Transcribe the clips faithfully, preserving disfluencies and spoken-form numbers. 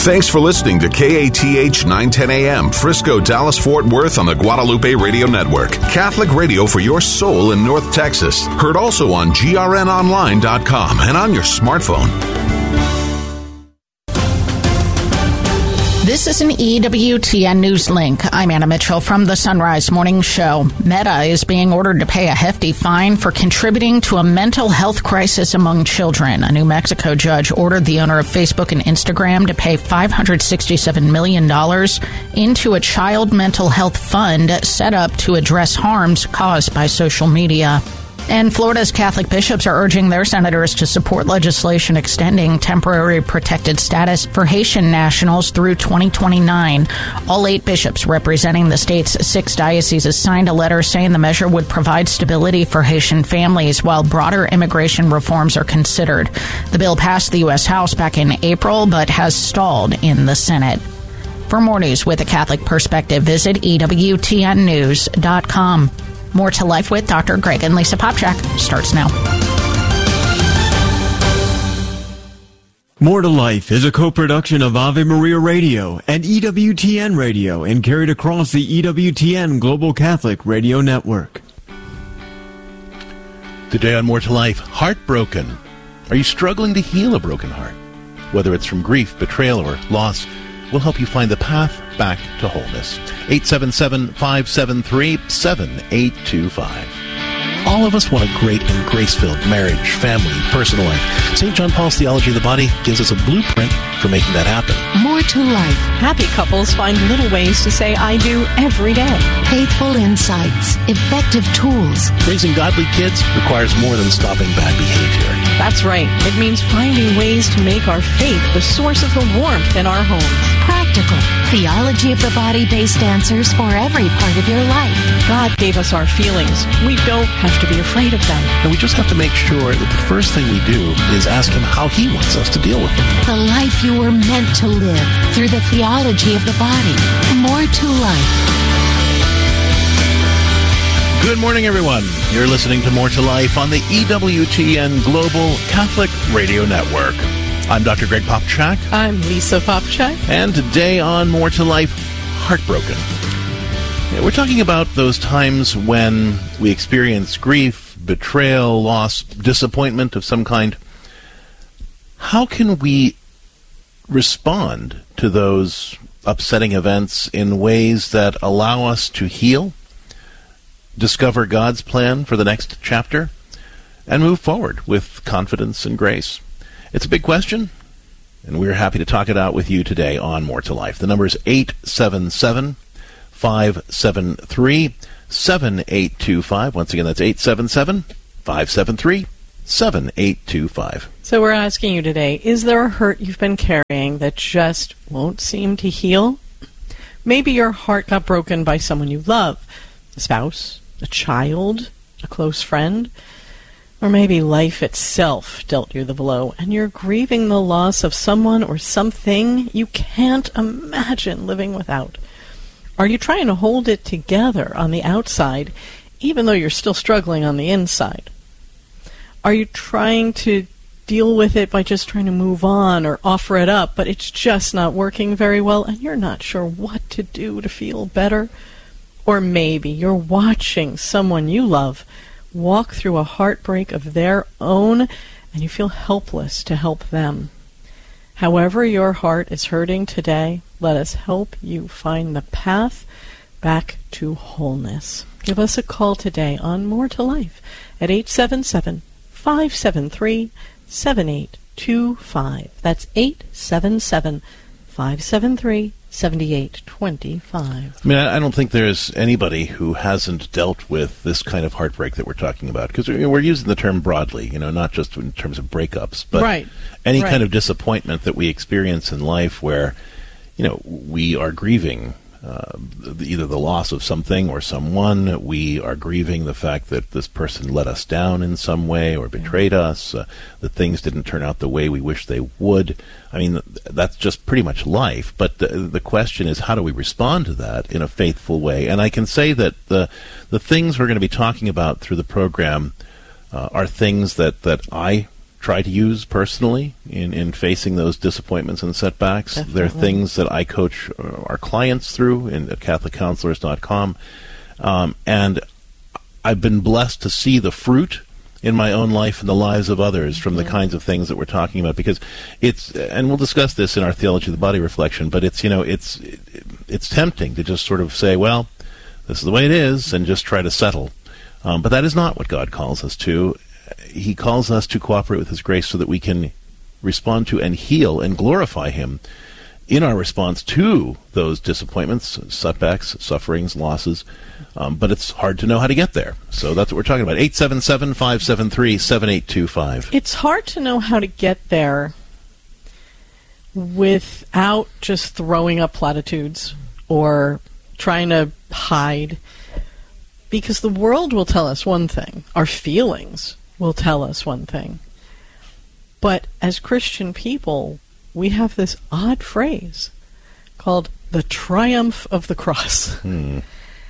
Thanks for listening to K A T H nine ten A M, Frisco, Dallas, Fort Worth on the Guadalupe Radio Network. Catholic radio for your soul in North Texas. Heard also on G R N online dot com and on your smartphone. This is an E W T N News Link. I'm Anna Mitchell from the Sunrise Morning Show. Meta is being ordered to pay a hefty fine for contributing to a mental health crisis among children. A New Mexico judge ordered the owner of Facebook and Instagram to pay five hundred sixty-seven million dollars into a child mental health fund set up to address harms caused by social media. And Florida's Catholic bishops are urging their senators to support legislation extending temporary protected status for Haitian nationals through twenty twenty-nine. All eight bishops representing the state's six dioceses signed a letter saying the measure would provide stability for Haitian families while broader immigration reforms are considered. The bill passed the U S House back in April but has stalled in the Senate. For more news with a Catholic perspective, visit E W T N news dot com. More to Life with Doctor Greg and Lisa Popchak starts now. More to Life is a co-production of Ave Maria Radio and E W T N Radio and carried across the E W T N Global Catholic Radio Network. Today on More to Life, heartbroken. Are you struggling to heal a broken heart? Whether it's from grief, betrayal, or loss, we'll help you find the path back to wholeness. eight seven seven, five seven three, seven eight two five. All of us want a great and grace-filled marriage, family, personal life. Saint John Paul's Theology of the Body gives us a blueprint for making that happen. More to Life. Happy couples find little ways to say I do every day. Faithful insights. Effective tools. Raising godly kids requires more than stopping bad behavior. That's right. It means finding ways to make our faith the source of the warmth in our homes. Practical. Theology of the Body-based answers for every part of your life. God gave us our feelings. We don't have to be afraid of them. And we just have to make sure that the first thing we do is ask Him how He wants us to deal with them. The life you were meant to live through the theology of the body. More to Life. Good morning, everyone. You're listening to More to Life on the E W T N Global Catholic Radio Network. I'm Doctor Greg Popchak. I'm Lisa Popchak. And today on More to Life, heartbroken. Yeah, we're talking about those times when we experience grief, betrayal, loss, disappointment of some kind. How can we respond to those upsetting events in ways that allow us to heal, discover God's plan for the next chapter, and move forward with confidence and grace? It's a big question, and we're happy to talk it out with you today on More to Life. The number is eight seven seven, five seven three, seven eight two five. Once again, that's eight seven seven, five seven three, seven eight two five. So we're asking you today, is there a hurt you've been carrying that just won't seem to heal? Maybe your heart got broken by someone you love, a spouse, a child, a close friend. Or maybe life itself dealt you the blow, and you're grieving the loss of someone or something you can't imagine living without. Are you trying to hold it together on the outside, even though you're still struggling on the inside? Are you trying to deal with it by just trying to move on or offer it up, but it's just not working very well, and you're not sure what to do to feel better? Or maybe you're watching someone you love walk through a heartbreak of their own, and you feel helpless to help them. However your heart is hurting today, let us help you find the path back to wholeness. Give us a call today on More to Life at eight seven seven, five seven three, seven eight two five. That's eight seven seven, five seven three, seven eight two five. I mean, I don't think there's anybody who hasn't dealt with this kind of heartbreak that we're talking about, because we're using the term broadly, you know, not just in terms of breakups, but right. any right. kind of disappointment that we experience in life where, you know, we are grieving uh, either the loss of something or someone. We are grieving the fact that this person let us down in some way or betrayed yeah. us, uh, that things didn't turn out the way we wish they would. I mean, that's just pretty much life. But the, the question is, how do we respond to that in a faithful way? And I can say that the the things we're going to be talking about through the program uh, are things that, that I try to use personally in, in facing those disappointments and setbacks. Definitely. There are things that I coach our clients through in, at Catholic Counselors dot com. Um, and I've been blessed to see the fruit in my own life and the lives of others from the kinds of things that we're talking about, because it's, and we'll discuss this in our Theology of the Body reflection, but it's, you know, it's, it, it's tempting to just sort of say, well, this is the way it is, and just try to settle. Um, but that is not what God calls us to. He calls us to cooperate with His grace so that we can respond to and heal and glorify Him in our response to those disappointments, setbacks, sufferings, losses. Um, but it's hard to know how to get there. So that's what we're talking about. eight seven seven, five seven three, seven eight two five. It's hard to know how to get there without just throwing up platitudes or trying to hide, because the world will tell us one thing. Our feelings will tell us one thing. But as Christian people, we have this odd phrase called the triumph of the cross. Hmm.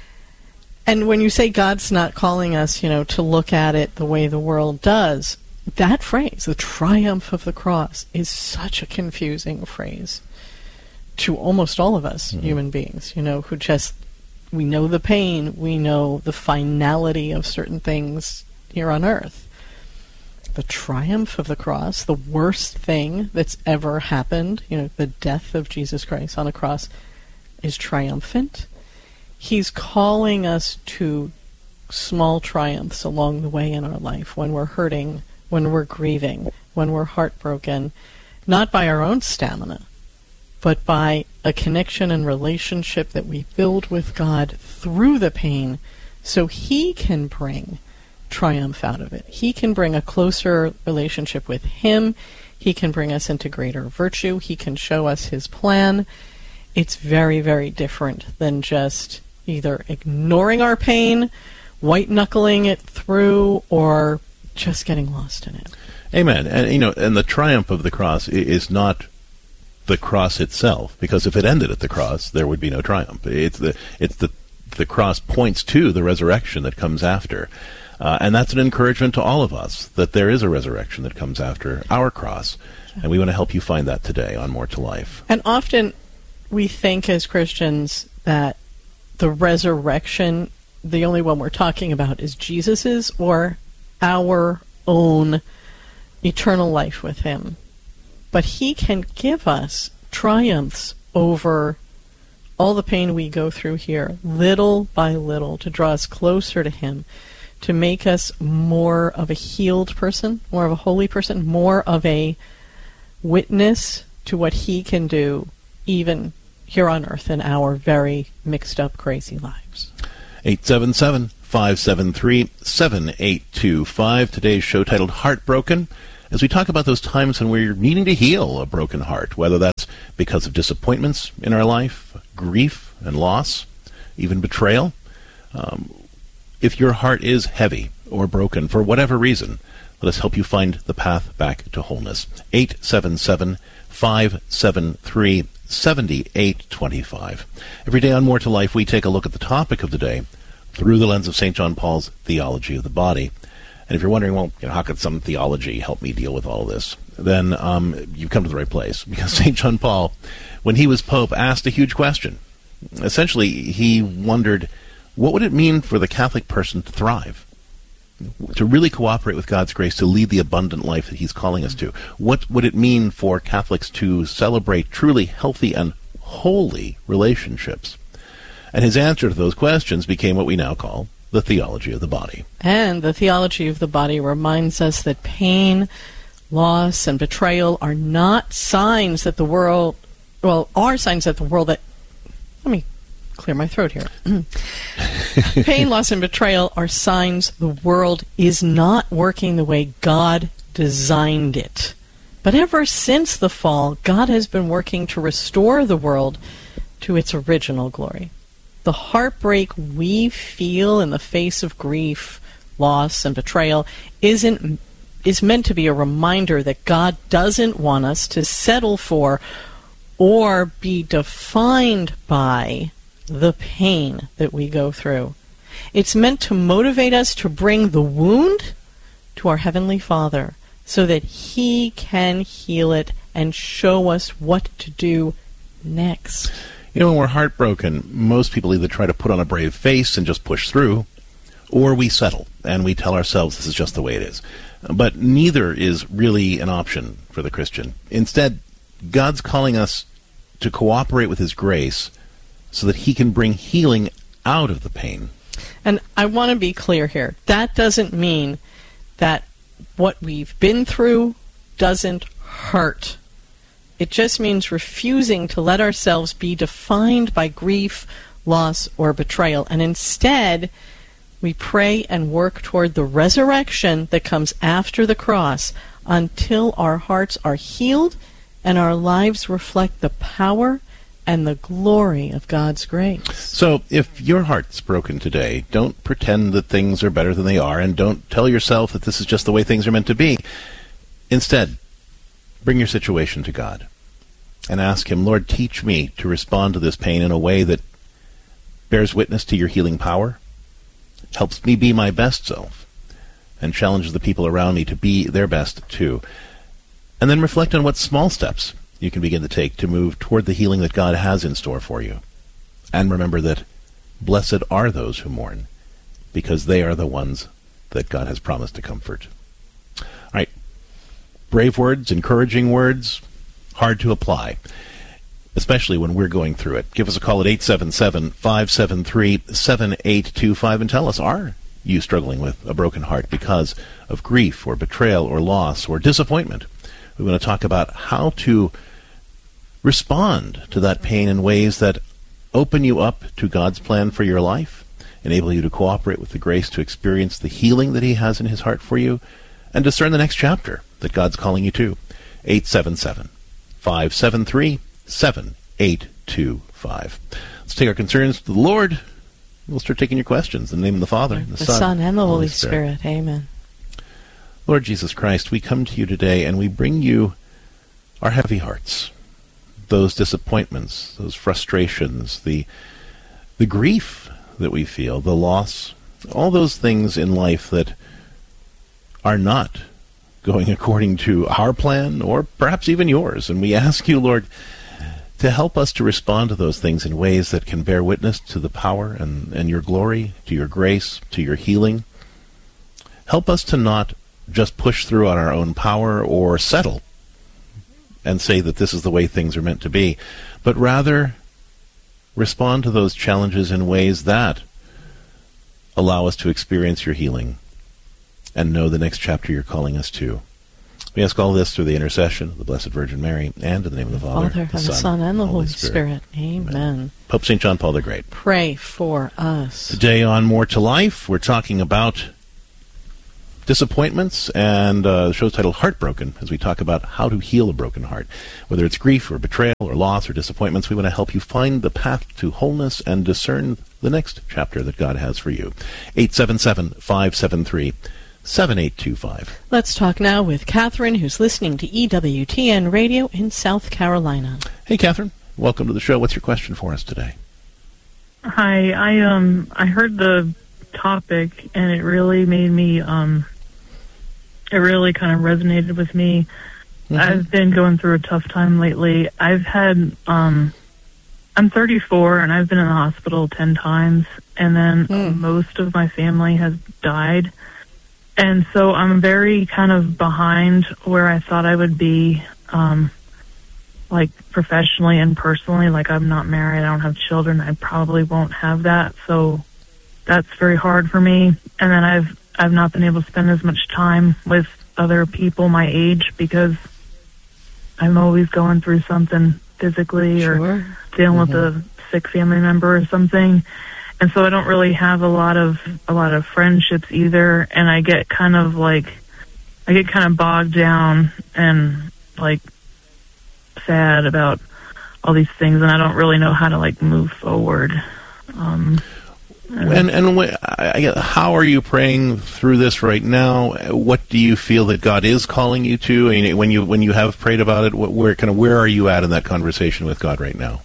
And when you say God's not calling us, you know, to look at it the way the world does, that phrase, the triumph of the cross, is such a confusing phrase to almost all of us, mm-hmm. human beings, you know, who just, we know the pain, we know the finality of certain things here on earth. The triumph of the cross, the worst thing that's ever happened, you know, the death of Jesus Christ on a cross, is triumphant. He's calling us to small triumphs along the way in our life, when we're hurting, when we're grieving, when we're heartbroken, not by our own stamina, but by a connection and relationship that we build with God through the pain, so He can bring triumph out of it. He can bring a closer relationship with Him. He can bring us into greater virtue. He can show us His plan. It's very, very different than just either ignoring our pain, white-knuckling it through, or just getting lost in it. Amen. And, you know, and the triumph of the cross is not the cross itself, because if it ended at the cross, there would be no triumph. It's the, it's the, the cross points to the resurrection that comes after. Uh, and that's an encouragement to all of us, that there is a resurrection that comes after our cross. And we want to help you find that today on More to Life. And often we think as Christians that the resurrection, the only one we're talking about is Jesus's or our own eternal life with Him. But He can give us triumphs over all the pain we go through here, little by little, to draw us closer to Him, to make us more of a healed person, more of a holy person, more of a witness to what He can do, even here on earth in our very mixed up, crazy lives. eight seven seven, five seven three, seven eight two five. Today's show titled Heartbroken, as we talk about those times when we're needing to heal a broken heart, whether that's because of disappointments in our life, grief and loss, even betrayal. Um, if your heart is heavy or broken for whatever reason, let us help you find the path back to wholeness. eight seven seven, five seven three, seven eight two five. Every day on More to Life, we take a look at the topic of the day through the lens of Saint John Paul's Theology of the Body. And if you're wondering, well, you know, how could some theology help me deal with all of this? Then um, you've come to the right place, because Saint John Paul, when he was Pope, asked a huge question. Essentially, he wondered, what would it mean for the Catholic person to thrive? To really cooperate with God's grace, to lead the abundant life that He's calling us to? What would it mean for Catholics to celebrate truly healthy and holy relationships? And his answer to those questions became what we now call the theology of the body. And the theology of the body reminds us that pain, loss, and betrayal are not signs that the world, well, are signs that the world that, let me clear my throat here. Pain, loss, and betrayal are signs the world is not working the way God designed it. But ever since the fall, God has been working to restore the world to its original glory. The heartbreak we feel in the face of grief, loss, and betrayal isn't is meant to be a reminder that God doesn't want us to settle for or be defined by the pain that we go through. It's meant to motivate us to bring the wound to our Heavenly Father, so that He can heal it and show us what to do next. You know, when we're heartbroken, most people either try to put on a brave face and just push through, or we settle and we tell ourselves this is just the way it is. But neither is really an option for the Christian. Instead, God's calling us to cooperate with His grace so that He can bring healing out of the pain. And I want to be clear here. That doesn't mean that what we've been through doesn't hurt. It just means refusing to let ourselves be defined by grief, loss, or betrayal. And instead, we pray and work toward the resurrection that comes after the cross until our hearts are healed and our lives reflect the power and the glory of God's grace. So if your heart's broken today, don't pretend that things are better than they are, and don't tell yourself that this is just the way things are meant to be. Instead, bring your situation to God and ask Him, Lord, teach me to respond to this pain in a way that bears witness to your healing power, helps me be my best self, and challenges the people around me to be their best too. And then reflect on what small steps you can begin to take to move toward the healing that God has in store for you. And remember that blessed are those who mourn, because they are the ones that God has promised to comfort. All right. Brave words, encouraging words, hard to apply, especially when we're going through it. Give us a call at eight seven seven, five seven three, seven eight two five and tell us, are you struggling with a broken heart because of grief or betrayal or loss or disappointment? We want to talk about how to respond to that pain in ways that open you up to God's plan for your life, enable you to cooperate with the grace to experience the healing that He has in His heart for you, and discern the next chapter that God's calling you to. eight seven seven, five seven three, seven eight two five. Let's take our concerns to the Lord. We'll start taking your questions in the name of the Father, and the, the Son, Son, and the Holy, Holy Spirit. Spirit. Amen. Lord Jesus Christ, we come to you today and we bring you our heavy hearts, those disappointments, those frustrations, the the grief that we feel, the loss, all those things in life that are not going according to our plan or perhaps even yours. And we ask you, Lord, to help us to respond to those things in ways that can bear witness to the power and, and your glory, to your grace, to your healing. Help us to not just push through on our own power or settle and say that this is the way things are meant to be, but rather respond to those challenges in ways that allow us to experience your healing and know the next chapter you're calling us to. We ask all this through the intercession of the Blessed Virgin Mary, and in the name of the Father, Father, the and the Son, Son, and the Holy Spirit. Spirit. Amen. Amen. Pope Saint John Paul the Great. Pray for us. Today on More to Life, we're talking about disappointments, and uh, the show's titled Heartbroken, as we talk about how to heal a broken heart. Whether it's grief or betrayal or loss or disappointments, we want to help you find the path to wholeness and discern the next chapter that God has for you. eight seven seven, five seven three, seven eight two five. Let's talk now with Catherine, who's listening to E W T N Radio in South Carolina. Hey, Catherine. Welcome to the show. What's your question for us today? Hi. I um I heard the topic, and it really made me um it really kind of resonated with me. Mm-hmm. I've been going through a tough time lately. I've had um I'm thirty-four, and I've been in the hospital ten times, and then mm. most of my family has died. And so I'm very kind of behind where I thought I would be, um, like professionally and personally. Like, I'm not married, I don't have children, I probably won't have that. So that's very hard for me. And then I've I've not been able to spend as much time with other people my age because I'm always going through something physically sure. or dealing mm-hmm. with a sick family member or something. And so I don't really have a lot of a lot of friendships either, and I get kind of like I get kind of bogged down and like sad about all these things, and I don't really know how to like move forward. Um, and and wh- I, how are you praying through this right now? What do you feel that God is calling you to? I mean, when you when you have prayed about it, what, where kind of where are you at in that conversation with God right now?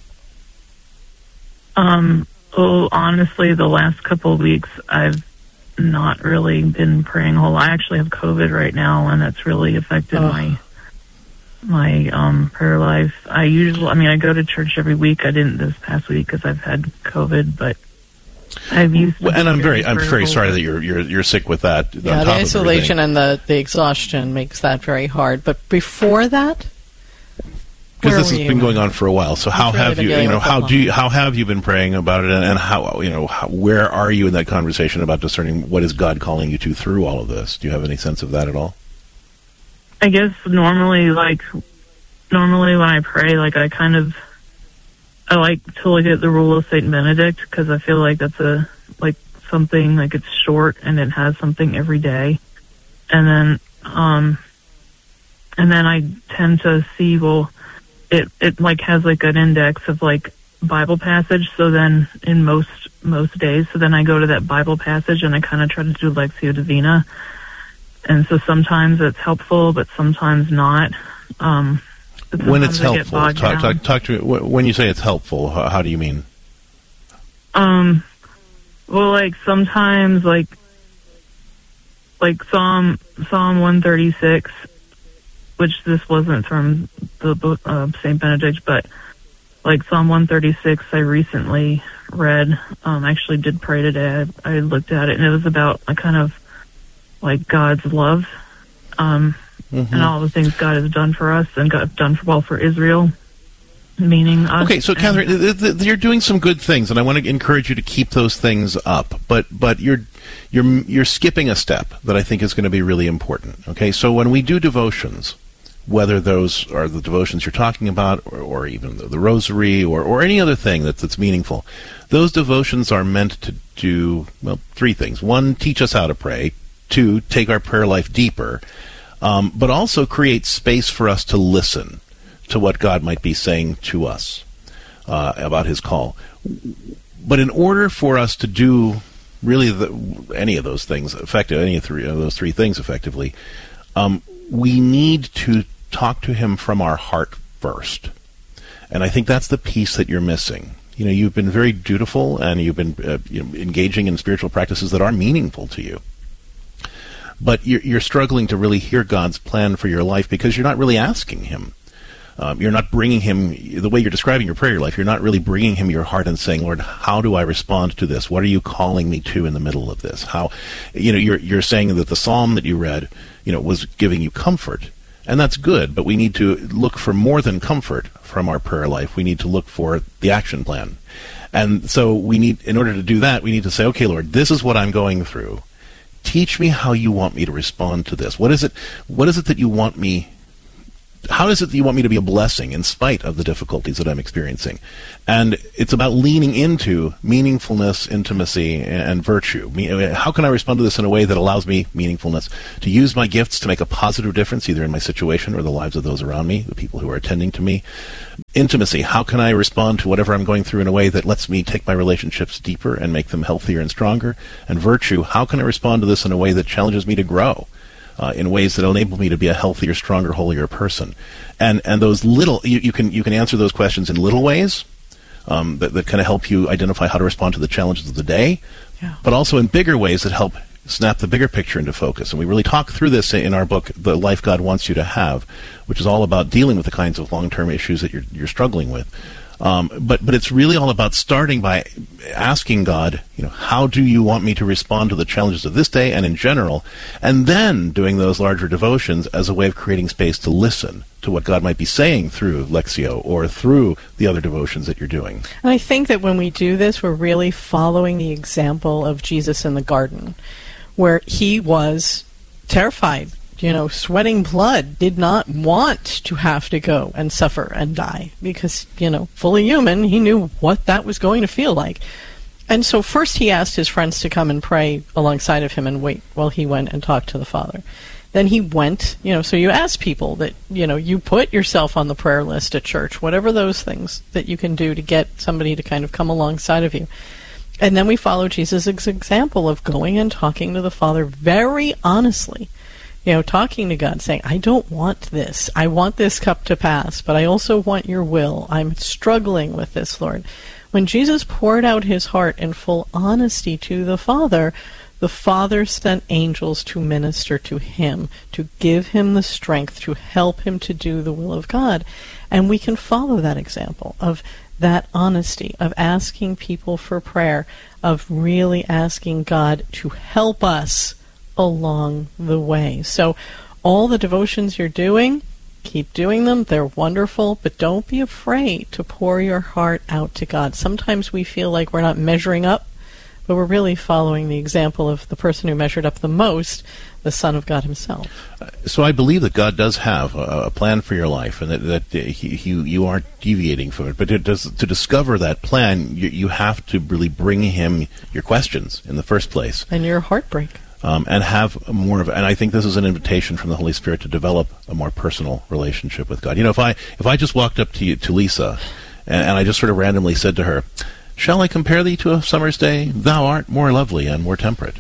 Um. Well, honestly, the last couple of weeks, I've not really been praying a whole lot. I actually have COVID right now, and that's really affected oh. my my um, prayer life. I usually, I mean, I go to church every week. I didn't this past week because I've had COVID, but I've used. Well, and I'm very, I'm very sorry that you're you're you're sick with that. Yeah, the isolation and the the exhaustion makes that very hard. But before that, because this has been going on for a while. So how really have you, you know, how do you, how have you been praying about it, and, and how, you know, how, where are you in that conversation about discerning what is God calling you to through all of this? Do you have any sense of that at all? I guess normally, like, normally when I pray, like, I kind of, I like to look at the Rule of Saint Benedict, because I feel like that's a, like, something, like, it's short, and it has something every day. And then, um, and then I tend to see, well, it, it, like, has, like, an index of, like, Bible passage, so then, in most, most days, so then I go to that Bible passage, and I kind of try to do Lectio Divina. And so sometimes it's helpful, but sometimes not. Um, but when it's I helpful, talk, talk, talk to me. When you say it's helpful, how, how do you mean? Um, well, like sometimes, like, like Psalm Psalm one thirty-six, which this wasn't from the book of Saint Benedict, but like Psalm one thirty-six, I recently read. Um, actually, did pray today. I, I looked at it, and it was about a kind of like God's love, um, mm-hmm. and all the things God has done for us and God done for, well for Israel, meaning us. Okay, so Catherine, th- th- you're doing some good things, and I want to encourage you to keep those things up. But but you're you're you're skipping a step that I think is going to be really important. Okay, so when we do devotions, whether those are the devotions you're talking about, or, or even the, the rosary, or, or any other thing that, that's meaningful, those devotions are meant to do, well, three things. One, teach us how to pray. Two, take our prayer life deeper, um, but also create space for us to listen to what God might be saying to us uh, about His call. But in order for us to do really the, any of those things effective, any of, three, of those three things effectively, um, we need to talk to Him from our heart first. And I think that's the piece that you're missing. You know, you've been very dutiful, and you've been uh, you know, engaging in spiritual practices that are meaningful to you. But you're, you're struggling to really hear God's plan for your life because you're not really asking Him. Um, you're not bringing Him, the way you're describing your prayer life, you're not really bringing Him your heart and saying, Lord, how do I respond to this? What are you calling me to in the middle of this? How, you know, you're, you're saying that the psalm that you read, you know, was giving you comfort. And that's good, but we need to look for more than comfort from our prayer life. We need to look for the action plan. And so we need, in order to do that, we need to say, okay, Lord, this is what I'm going through. Teach me how you want me to respond to this. What is it, what is it that you want me, how is it that you want me to be a blessing in spite of the difficulties that I'm experiencing? And it's about leaning into meaningfulness, intimacy, and virtue. How can I respond to this in a way that allows me meaningfulness, to use my gifts to make a positive difference either in my situation or the lives of those around me, the people who are attending to me? Intimacy, how can I respond to whatever I'm going through in a way that lets me take my relationships deeper and make them healthier and stronger? And virtue, how can I respond to this in a way that challenges me to grow? Uh, in ways that enable me to be a healthier, stronger, holier person, and and those little you, you can you can answer those questions in little ways um, that that kind of help you identify how to respond to the challenges of the day, yeah. But also in bigger ways that help snap the bigger picture into focus. And we really talk through this in our book, The Life God Wants You to Have, which is all about dealing with the kinds of long-term issues that you're you're struggling with. Um, but but it's really all about starting by asking God, you know, how do you want me to respond to the challenges of this day and in general, and then doing those larger devotions as a way of creating space to listen to what God might be saying through Lectio or through the other devotions that you're doing. And I think that when we do this, we're really following the example of Jesus in the garden, where He was terrified, you know, sweating blood, did not want to have to go and suffer and die because, you know, fully human, He knew what that was going to feel like. And so first He asked His friends to come and pray alongside of Him and wait while He went and talked to the Father. Then He went, you know, so you ask people that, you know, you put yourself on the prayer list at church, whatever those things that you can do to get somebody to kind of come alongside of you. And then we follow Jesus' example of going and talking to the Father very honestly. You know, talking to God, saying, I don't want this. I want this cup to pass, but I also want your will. I'm struggling with this, Lord. When Jesus poured out His heart in full honesty to the Father, The Father sent angels to minister to him, to give him the strength, to help him to do the will of God. And we can follow that example of that honesty, of asking people for prayer, of really asking God to help us along the way. So all the devotions you're doing, keep doing them. They're wonderful, but don't be afraid to pour your heart out to God. Sometimes we feel like we're not measuring up, but we're really following the example of the person who measured up the most, the Son of God himself. So I believe that God does have a, a plan for your life, and that, that he, he, you aren't deviating from it. But it does, to discover that plan, you, you have to really bring him your questions in the first place. And your heartbreak. Um, and have more of, and I think this is an invitation from the Holy Spirit to develop a more personal relationship with God. You know, if I if I just walked up to you, to Lisa, and, and I just sort of randomly said to her, "Shall I compare thee to a summer's day? Thou art more lovely and more temperate."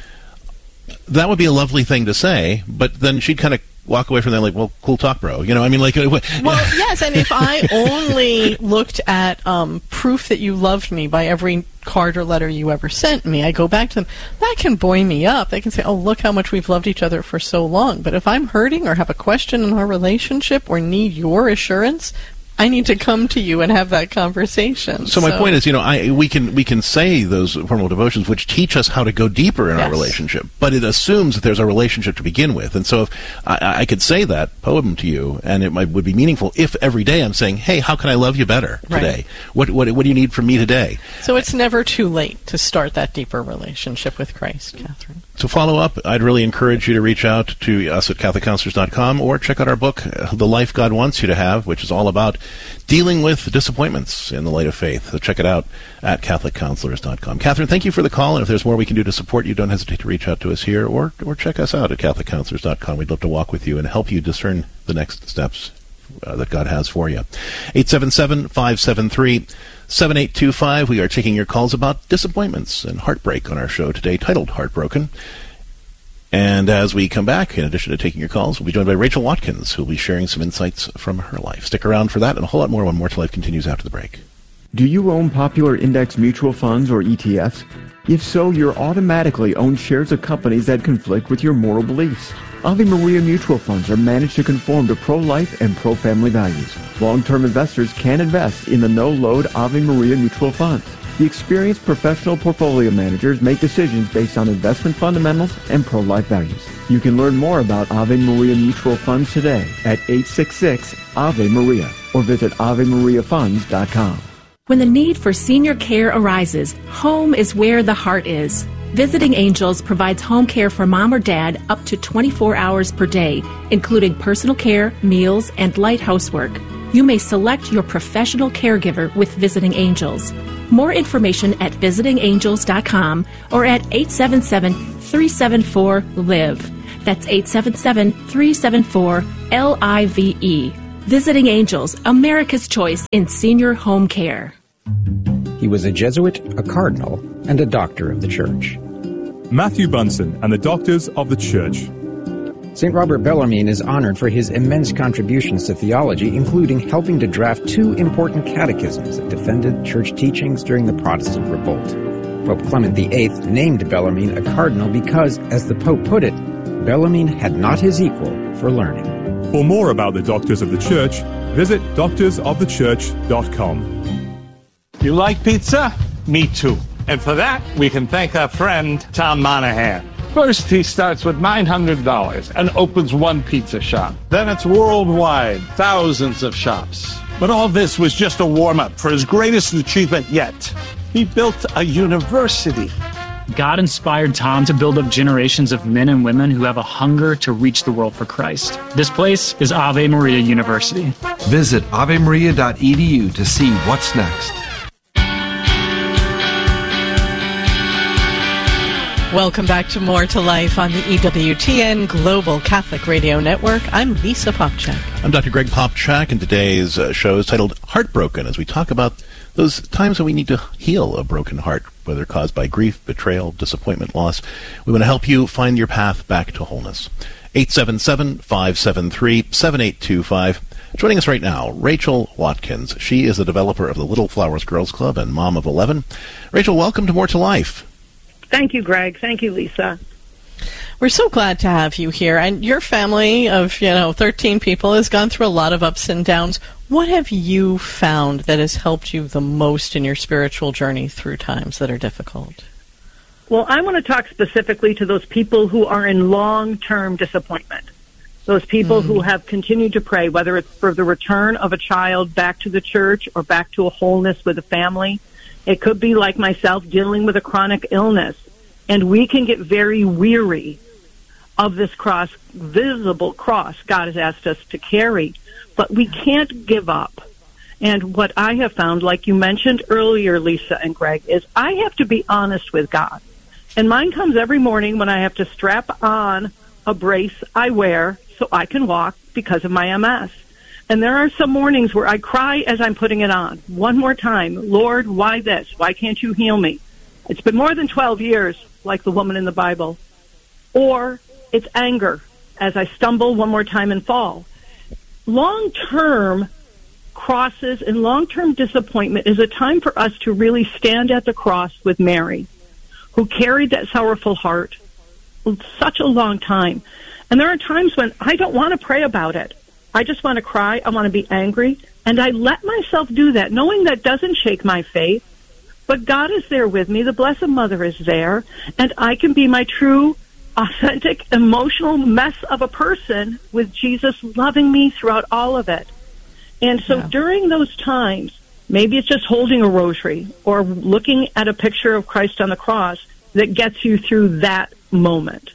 That would be a lovely thing to say, but then she'd kind of walk away from that like, well, cool talk, bro. You know, I mean, like... Well, yes, and if I only looked at um, proof that you loved me by every card or letter you ever sent me, I go back to them, that can buoy me up. They can say, oh, look how much we've loved each other for so long. But if I'm hurting or have a question in our relationship or need your assurance, I need to come to you and have that conversation. So, so my point is, you know, I we can we can say those formal devotions which teach us how to go deeper in yes. our relationship, but it assumes that there's a relationship to begin with. And so if I, I could say that poem to you, and it might, would be meaningful if every day I'm saying, hey, how can I love you better today? Right. What, what what do you need from me today? So it's never too late to start that deeper relationship with Christ, Catherine. To follow up, I'd really encourage you to reach out to us at Catholic Counselors dot com or check out our book, The Life God Wants You to Have, which is all about dealing with disappointments in the light of faith. So check it out at Catholic Counselors dot com. Catherine, thank you for the call, and if there's more we can do to support you, don't hesitate to reach out to us here or, or check us out at Catholic Counselors dot com. We'd love to walk with you and help you discern the next steps uh, that God has for you. eight seven seven, five seven three, seven eight two five. We are taking your calls about disappointments and heartbreak on our show today, titled Heartbroken. And as we come back, in addition to taking your calls, we'll be joined by Rachel Watkins, who will be sharing some insights from her life. Stick around for that and a whole lot more when More to Life continues after the break. Do you own popular index mutual funds or E T Fs? If so, you're automatically owned shares of companies that conflict with your moral beliefs. Ave Maria mutual funds are managed to conform to pro-life and pro-family values. Long-term investors can invest in the no-load Ave Maria mutual funds. The experienced professional portfolio managers make decisions based on investment fundamentals and pro-life values. You can learn more about Ave Maria mutual funds today at eight six six, Ave Maria or visit ave maria funds dot com. When the need for senior care arises, home is where the heart is. Visiting Angels provides home care for mom or dad up to twenty-four hours per day, including personal care, meals, and light housework. You may select your professional caregiver with Visiting Angels. More information at visiting angels dot com or at eight seven seven, three seven four, L I V E. That's eight seven seven, three seven four, L I V E. Visiting Angels, America's choice in senior home care. He was a Jesuit, a cardinal, and a doctor of the Church. Matthew Bunson and the Doctors of the Church. Saint Robert Bellarmine is honored for his immense contributions to theology, including helping to draft two important catechisms that defended church teachings during the Protestant revolt. Pope Clement the Eighth named Bellarmine a cardinal because, as the Pope put it, Bellarmine had not his equal for learning. For more about the Doctors of the Church, visit doctors of the church dot com. You like pizza? Me too. And for that, we can thank our friend, Tom Monahan. First, he starts with nine hundred dollars and opens one pizza shop. Then it's worldwide, thousands of shops. But all this was just a warm-up for his greatest achievement yet. He built a university. God inspired Tom to build up generations of men and women who have a hunger to reach the world for Christ. This place is Ave Maria University. Visit ave maria dot e d u to see what's next. Welcome back to More to Life on the E W T N Global Catholic Radio Network. I'm Lisa Popchak. I'm Doctor Greg Popchak, and today's uh, show is titled Heartbroken, as we talk about those times when we need to heal a broken heart, whether caused by grief, betrayal, disappointment, loss. We want to help you find your path back to wholeness. eight seven seven, five seven three, seven eight two five. Joining us right now, Rachel Watkins. She is the developer of the Little Flowers Girls Club and mom of eleven. Rachel, welcome to More to Life. Thank you, Greg. Thank you, Lisa. We're so glad to have you here. And your family of, you know, thirteen people has gone through a lot of ups and downs. What have you found that has helped you the most in your spiritual journey through times that are difficult? Well, I want to talk specifically to those people who are in long-term disappointment. Those people mm. who have continued to pray, whether it's for the return of a child back to the church or back to a wholeness with a family. It could be like myself dealing with a chronic illness. And we can get very weary of this cross, visible cross God has asked us to carry. But we can't give up. And what I have found, like you mentioned earlier, Lisa and Greg, is I have to be honest with God. And mine comes every morning when I have to strap on a brace I wear so I can walk because of my M S. And there are some mornings where I cry as I'm putting it on. One more time, Lord, why this? Why can't you heal me? It's been more than twelve years, like the woman in the Bible. Or it's anger as I stumble one more time and fall. Long-term crosses and long-term disappointment is a time for us to really stand at the cross with Mary, who carried that sorrowful heart such a long time. And there are times when I don't want to pray about it. I just want to cry. I want to be angry. And I let myself do that, knowing that doesn't shake my faith. But God is there with me. The Blessed Mother is there. And I can be my true, authentic, emotional mess of a person with Jesus loving me throughout all of it. And so yeah. during those times, maybe it's just holding a rosary or looking at a picture of Christ on the cross that gets you through that moment.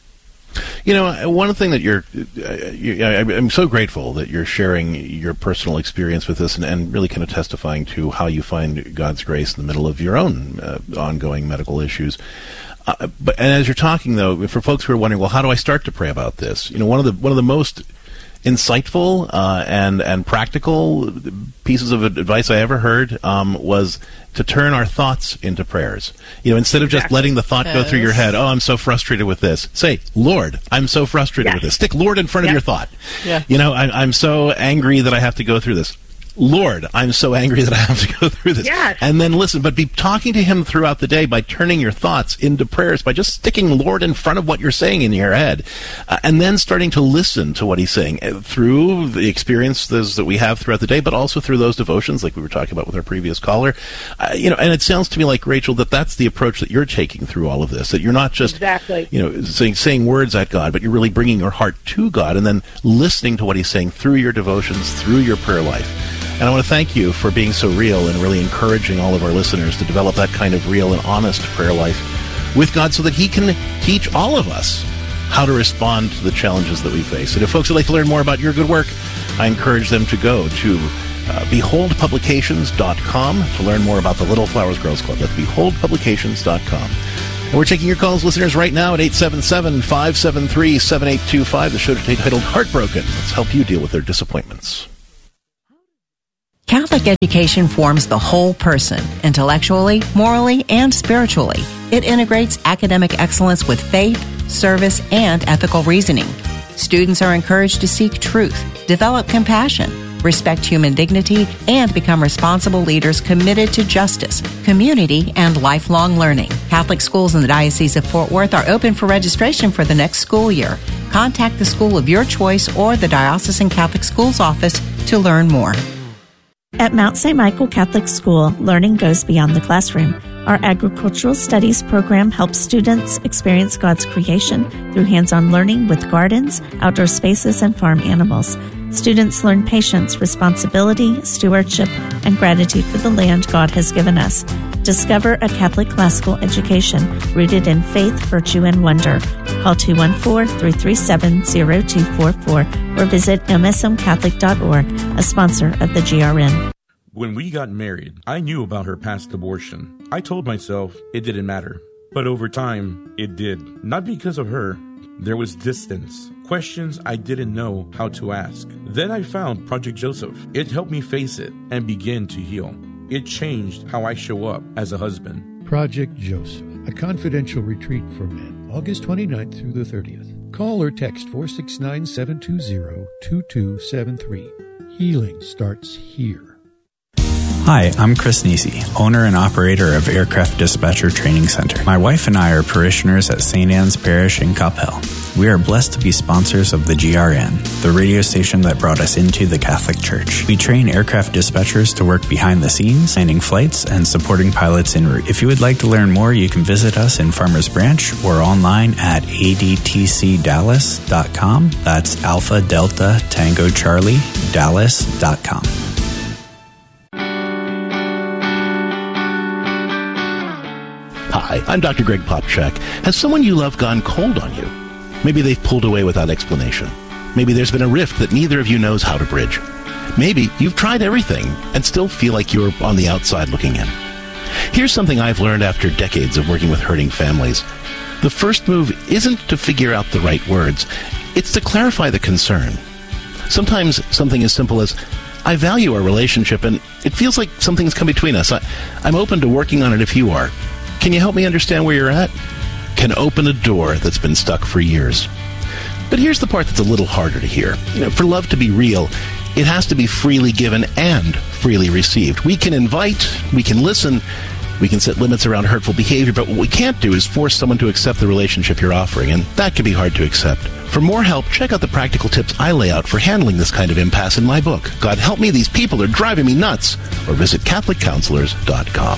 You know, one thing that you're, uh, you, I, I'm so grateful that you're sharing your personal experience with us and, and really kind of testifying to how you find God's grace in the middle of your own uh, ongoing medical issues. Uh, but and as you're talking, though, for folks who are wondering, well, how do I start to pray about this? You know, one of the one of the most insightful uh, and and practical pieces of advice I ever heard um, was to turn our thoughts into prayers. You know, instead of just exactly. letting the thought yes. go through your head, oh, I'm so frustrated with this. Say, Lord, I'm so frustrated yes. with this. Stick Lord in front yes. of your thought. Yeah. You know, I, I'm so angry that I have to go through this. Lord, I'm so angry that I have to go through this. Yes. And then listen, but be talking to him throughout the day by turning your thoughts into prayers, by just sticking Lord in front of what you're saying in your head, uh, and then starting to listen to what he's saying uh, through the experiences that we have throughout the day, but also through those devotions like we were talking about with our previous caller. Uh, you know, and it sounds to me like, Rachel, that that's the approach that you're taking through all of this, that you're not just, exactly. you know, saying, saying words at God, but you're really bringing your heart to God and then listening to what he's saying through your devotions, through your prayer life. And I want to thank you for being so real and really encouraging all of our listeners to develop that kind of real and honest prayer life with God so that he can teach all of us how to respond to the challenges that we face. And if folks would like to learn more about your good work, I encourage them to go to uh, behold publications dot com to learn more about the Little Flowers Girls Club. That's behold publications dot com. And we're taking your calls, listeners, right now at eight seven seven, five seven three, seven eight two five. The show today titled Heartbroken. Let's help you deal with their disappointments. Catholic education forms the whole person, intellectually, morally, and spiritually. It integrates academic excellence with faith, service, and ethical reasoning. Students are encouraged to seek truth, develop compassion, respect human dignity, and become responsible leaders committed to justice, community, and lifelong learning. Catholic schools in the Diocese of Fort Worth are open for registration for the next school year. Contact the school of your choice or the Diocesan Catholic Schools Office to learn more. At Mount Saint Michael Catholic School, learning goes beyond the classroom. Our agricultural studies program helps students experience God's creation through hands-on learning with gardens, outdoor spaces, and farm animals. Students learn patience, responsibility, stewardship, and gratitude for the land God has given us. Discover a Catholic classical education rooted in faith, virtue, and wonder. Call two one four, three three seven, zero two four four or visit m s m catholic dot org, a sponsor of the G R N. When we got married, I knew about her past abortion. I told myself it didn't matter. But over time, it did. Not because of her. There was distance, questions I didn't know how to ask. Then I found Project Joseph. It helped me face it and begin to heal. It changed how I show up as a husband. Project Joseph, a confidential retreat for men, August twenty-ninth through the thirtieth. Call or text four six nine, seven two zero, two two seven three. Healing starts here. Hi, I'm Chris Nisi, owner and operator of Aircraft Dispatcher Training Center. My wife and I are parishioners at Saint Anne's Parish in Coppell. We are blessed to be sponsors of the G R N, the radio station that brought us into the Catholic Church. We train aircraft dispatchers to work behind the scenes, planning flights, and supporting pilots en route. If you would like to learn more, you can visit us in Farmers Branch or online at a d t c dallas dot com. That's Alpha Delta Tango Charlie Dallas dot com. Hi, I'm Doctor Greg Popchak. Has someone you love gone cold on you? Maybe they've pulled away without explanation. Maybe there's been a rift that neither of you knows how to bridge. Maybe you've tried everything and still feel like you're on the outside looking in. Here's something I've learned after decades of working with hurting families. The first move isn't to figure out the right words. It's to clarify the concern. Sometimes something as simple as, I value our relationship and it feels like something's come between us. I, I'm open to working on it if you are. Can you help me understand where you're at? Can open a door that's been stuck for years. But here's the part that's a little harder to hear. You know, for love to be real, it has to be freely given and freely received. We can invite, we can listen, we can set limits around hurtful behavior, but what we can't do is force someone to accept the relationship you're offering, and that can be hard to accept. For more help, check out the practical tips I lay out for handling this kind of impasse in my book, God Help Me, These People Are Driving Me Nuts, or visit catholic counselors dot com.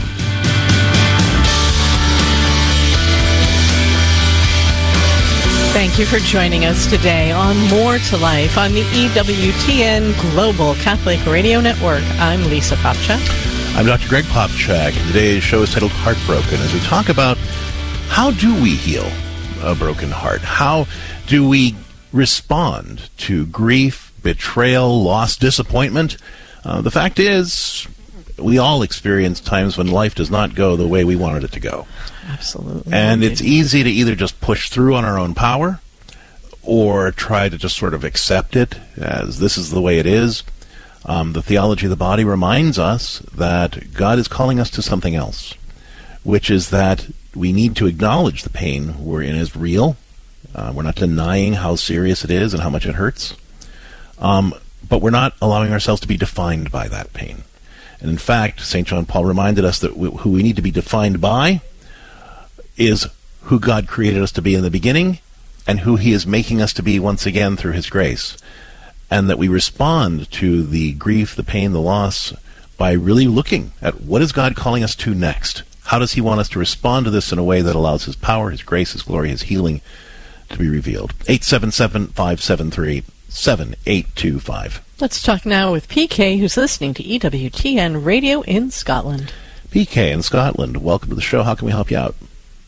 Thank you for joining us today on More to Life on the E W T N Global Catholic Radio Network. I'm Lisa Popchak. I'm Doctor Greg Popchak. Today's show is titled Heartbroken, as we talk about how do we heal a broken heart? How do we respond to grief, betrayal, loss, disappointment? Uh, the fact is, we all experience times when life does not go the way we wanted it to go. Absolutely. And it's easy to either just push through on our own power or try to just sort of accept it as this is the way it is. Um, the theology of the body reminds us that God is calling us to something else, which is that we need to acknowledge the pain we're in is real. Uh, we're not denying how serious it is and how much it hurts. Um, but we're not allowing ourselves to be defined by that pain. And in fact, Saint John Paul reminded us that we, who we need to be defined by is who God created us to be in the beginning and who he is making us to be once again through his grace. And that we respond to the grief, the pain, the loss by really looking at what is God calling us to next. How does he want us to respond to this in a way that allows his power, his grace, his glory, his healing to be revealed? eight seven seven, five seven three, seven eight two five. Let's talk now with P K, who's listening to E W T N Radio in Scotland. P K in Scotland, welcome to the show. How can we help you out?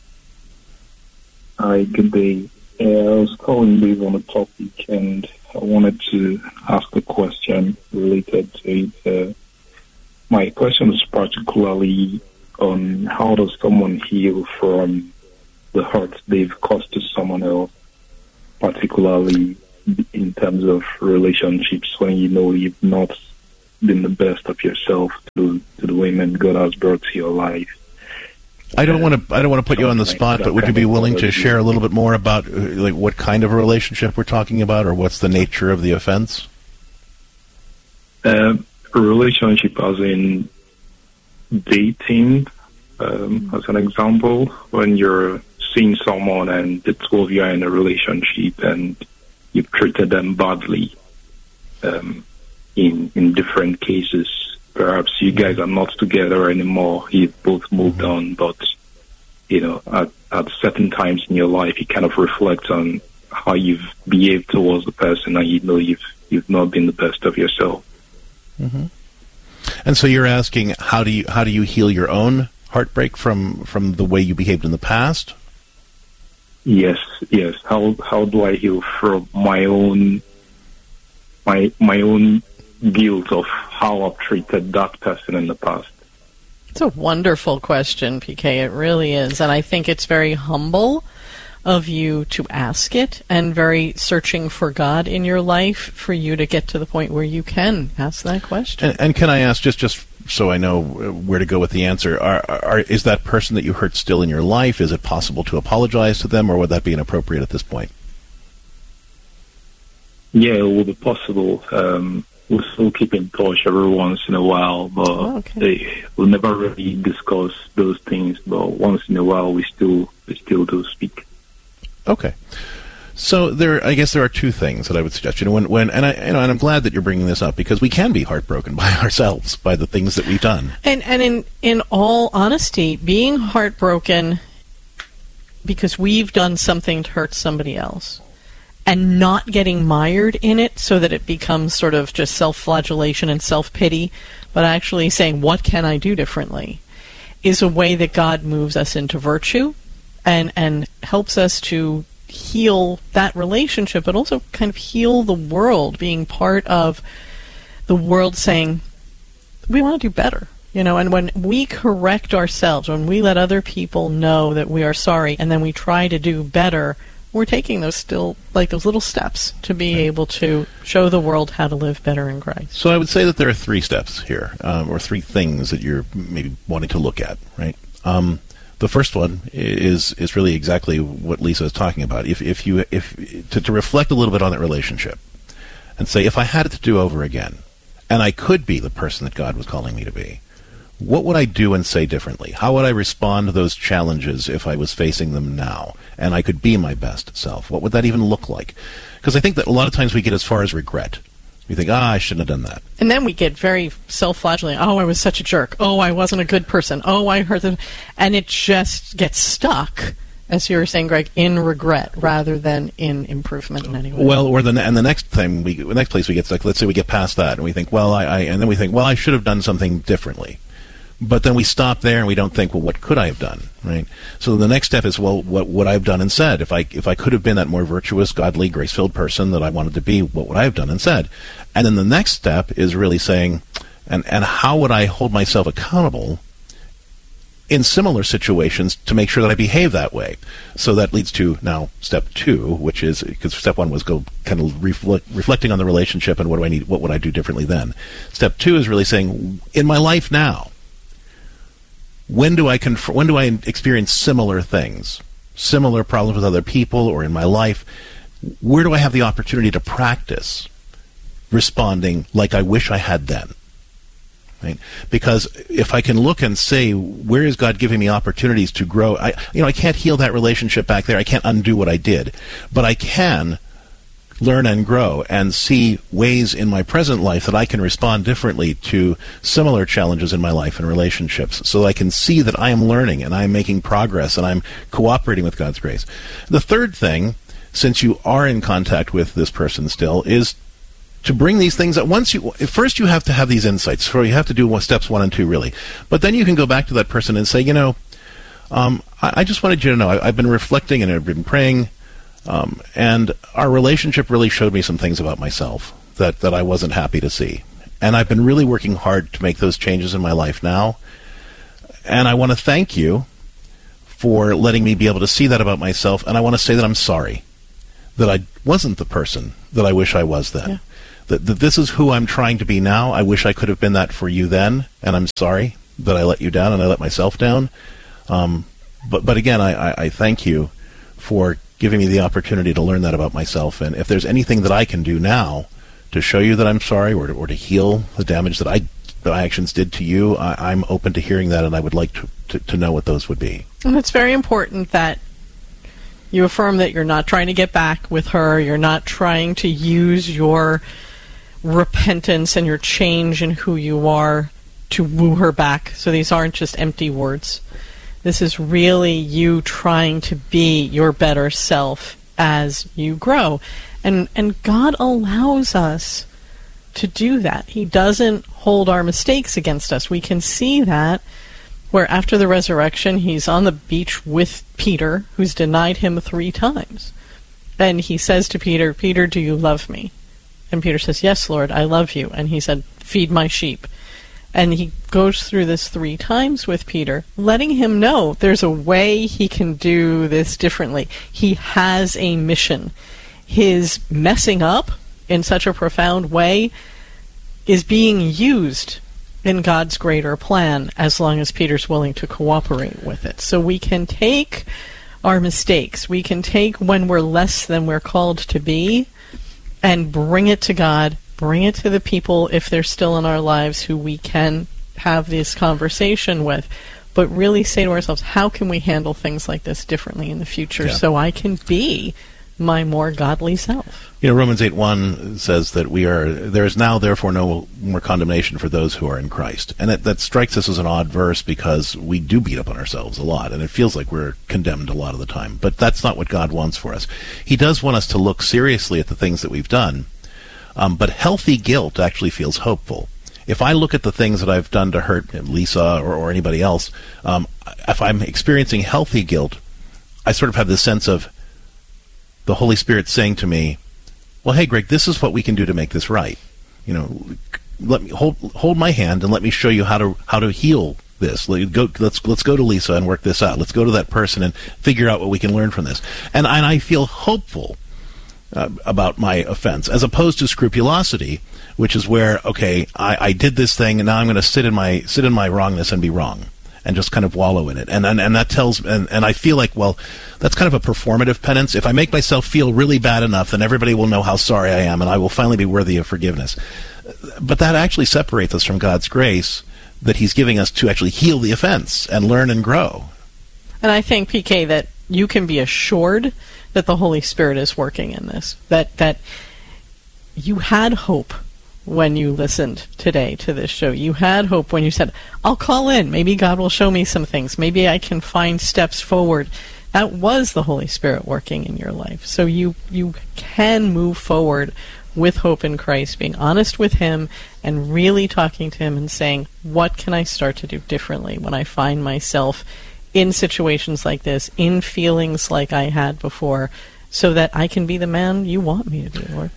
Hi, good day. Uh, I was calling based on the topic, and I wanted to ask a question related to it. Uh, my question is particularly on how does someone heal from the hurt they've caused to someone else, particularly in terms of relationships when you know you've not been the best of yourself to, to the women God has brought to your life. I don't want to. I don't want to put you on the spot, but would you be willing to share a little bit more about, uh, like, what kind of a relationship we're talking about, or what's the nature of the offense? Uh, a relationship, as in dating, um, as an example, when you're seeing someone and the two of you are in a relationship and you've treated them badly. Um, in in different cases. Perhaps you guys are not together anymore. You've both moved on, but, you know, at, at certain times in your life, you kind of reflect on how you've behaved towards the person, and you know you've you've not been the best of yourself. Mm-hmm. And so you're asking, how do you how do you heal your own heartbreak from from the way you behaved in the past? Yes, yes. How how do I heal from my own my my own guilt of how I've treated that person in the past? It's a wonderful question, P K. It really is. And I think it's very humble of you to ask it, and very searching for God in your life for you to get to the point where you can ask that question. And, and can I ask, just, just so I know where to go with the answer, are, are, is that person that you hurt still in your life? Is it possible to apologize to them, or would that be inappropriate at this point? Yeah, it will be possible. Um, we still keep in touch every once in a while, but oh, okay. they will never really discuss those things. But once in a while, we still we still do speak. Okay. So there, I guess there are two things that I would suggest. You know, when, when, and I, you know, and I'm glad that you're bringing this up because we can be heartbroken by ourselves, by the things that we've done. And and in in all honesty, being heartbroken because we've done something to hurt somebody else, and not getting mired in it, so that it becomes sort of just self-flagellation and self-pity, but actually saying, "What can I do differently?" is a way that God moves us into virtue, and and helps us to heal that relationship, but also kind of heal the world, being part of the world saying, we want to do better. You know, and when we correct ourselves, when we let other people know that we are sorry, and then we try to do better, we're taking those still, like those little steps to be right. able to show the world how to live better in Christ. So I would say that there are three steps here, um, or three things that you're maybe wanting to look at, right? Um, The first one is is really exactly what Lisa is talking about. If if you if to, to reflect a little bit on that relationship, and say, if I had it to do over again, and I could be the person that God was calling me to be, what would I do and say differently? How would I respond to those challenges if I was facing them now, and I could be my best self? What would that even look like? Because I think that a lot of times we get as far as regret. We think, ah, I shouldn't have done that. And then we get very self-flagellating. Oh, I was such a jerk. Oh, I wasn't a good person. Oh, I hurt them. And it just gets stuck, as you were saying, Greg, in regret rather than in improvement in any way. Well, or the and the next time we, the next place we get stuck, let's say we get past that, and we think, well, I, I and then we think, well, I should have done something differently. But then we stop there and we don't think, well, what could I have done, right? So the next step is, well, what would I have done and said? If I if I could have been that more virtuous, godly, grace-filled person that I wanted to be, what would I have done and said? And then the next step is really saying, and, and how would I hold myself accountable in similar situations to make sure that I behave that way? So that leads to now step two, which is, because step one was go kind of reflect, reflecting on the relationship and what do I need, what would I do differently then? Step two is really saying, in my life now, When do I conf- when do I experience similar things, similar problems with other people or in my life? Where do I have the opportunity to practice responding like I wish I had then? Right? Because if I can look and say, where is God giving me opportunities to grow? I, you know, I can't heal that relationship back there. I can't undo what I did, but I can learn and grow and see ways in my present life that I can respond differently to similar challenges in my life and relationships, so I can see that I am learning and I am making progress and I'm cooperating with God's grace. The third thing, since you are in contact with this person still, is to bring these things up. Once you, first you have to have these insights, so you have to do steps one and two really, but then you can go back to that person and say, you know, um, I, I just wanted you to know, I, I've been reflecting and I've been praying. Um, and our relationship really showed me some things about myself that, that I wasn't happy to see. And I've been really working hard to make those changes in my life now. And I want to thank you for letting me be able to see that about myself. And I want to say that I'm sorry that I wasn't the person that I wish I was then. Yeah. That, that this is who I'm trying to be now. I wish I could have been that for you then. And I'm sorry that I let you down and I let myself down. Um, but, but again, I, I, I thank you for giving me the opportunity to learn that about myself. And if there's anything that I can do now to show you that I'm sorry or to, or to heal the damage that I that my actions did to you, I, I'm open to hearing that, and I would like to, to, to know what those would be. And it's very important that you affirm that you're not trying to get back with her. You're not trying to use your repentance and your change in who you are to woo her back. So these aren't just empty words. This is really you trying to be your better self as you grow. And and God allows us to do that. He doesn't hold our mistakes against us. We can see that where after the resurrection, he's on the beach with Peter, who's denied him three times. And he says to Peter, Peter, do you love me? And Peter says, yes, Lord, I love you. And he said, feed my sheep. And he goes through this three times with Peter, letting him know there's a way he can do this differently. He has a mission. His messing up in such a profound way is being used in God's greater plan as long as Peter's willing to cooperate with it. So we can take our mistakes. We can take when we're less than we're called to be and bring it to God bring it to the people, if they're still in our lives, who we can have this conversation with, but really say to ourselves, how can we handle things like this differently in the future, yeah. so I can be my more godly self? You know, Romans eight one says that we are, there is now therefore no more condemnation for those who are in Christ. And that, that strikes us as an odd verse because we do beat up on ourselves a lot, and it feels like we're condemned a lot of the time. But that's not what God wants for us. He does want us to look seriously at the things that we've done, um, but healthy guilt actually feels hopeful. If I look at the things that I've done to hurt Lisa or, or anybody else, um, if I'm experiencing healthy guilt, I sort of have this sense of the Holy Spirit saying to me, well, hey, Greg, this is what we can do to make this right. You know, let me hold hold my hand and let me show you how to how to heal this. Let go, let's let's go to Lisa and work this out. Let's go to that person and figure out what we can learn from this. And, and I feel hopeful uh, about my offense, as opposed to scrupulosity, which is where, okay, I, I did this thing, and now I'm going to sit in my sit in my wrongness and be wrong, and just kind of wallow in it. And and, and that tells, and, and I feel like, well, that's kind of a performative penance. If I make myself feel really bad enough, then everybody will know how sorry I am, and I will finally be worthy of forgiveness. But that actually separates us from God's grace that he's giving us to actually heal the offense and learn and grow. And I think, P K, that you can be assured that the Holy Spirit is working in this, that that you had hope when you listened today to this show. You had hope when you said, I'll call in. Maybe God will show me some things. Maybe I can find steps forward. That was the Holy Spirit working in your life. So you, you can move forward with hope in Christ, being honest with him and really talking to him and saying, what can I start to do differently when I find myself in situations like this, in feelings like I had before, so that I can be the man you want me to be, Lord?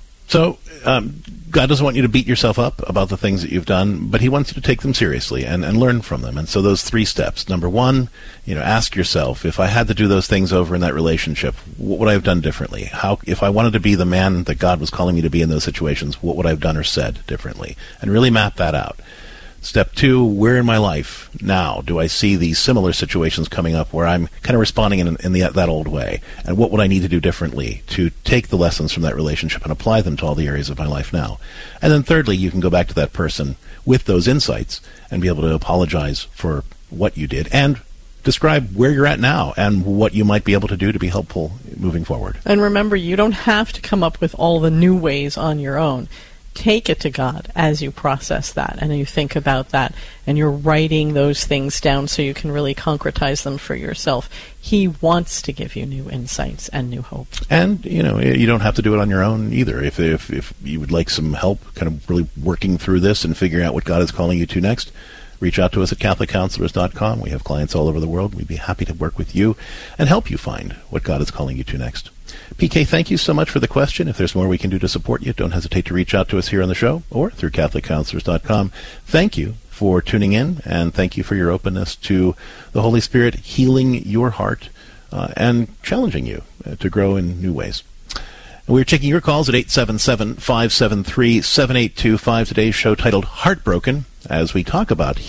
So um, God doesn't want you to beat yourself up about the things that you've done, but he wants you to take them seriously and, and learn from them. And so those three steps. Number one, you know, ask yourself, if I had to do those things over in that relationship, what would I have done differently? How, if I wanted to be the man that God was calling me to be in those situations, what would I have done or said differently? And really map that out. Step two, where in my life now do I see these similar situations coming up where I'm kind of responding in, in the, that old way? And what would I need to do differently to take the lessons from that relationship and apply them to all the areas of my life now? And then thirdly, you can go back to that person with those insights and be able to apologize for what you did and describe where you're at now and what you might be able to do to be helpful moving forward. And remember, you don't have to come up with all the new ways on your own. Take it to God as you process that and you think about that and you're writing those things down so you can really concretize them for yourself. He wants to give you new insights and new hope. And, you know, you don't have to do it on your own either. If, if, if you would like some help kind of really working through this and figuring out what God is calling you to next, reach out to us at Catholic Counselors dot com. We have clients all over the world. We'd be happy to work with you and help you find what God is calling you to next. P K, thank you so much for the question. If there's more we can do to support you, don't hesitate to reach out to us here on the show or through Catholic Counselors dot com. Thank you for tuning in, and thank you for your openness to the Holy Spirit healing your heart uh, and challenging you uh, to grow in new ways. And we're taking your calls at eight seven seven, five seven three, seven eight two five. Today's show titled Heartbroken, as we talk about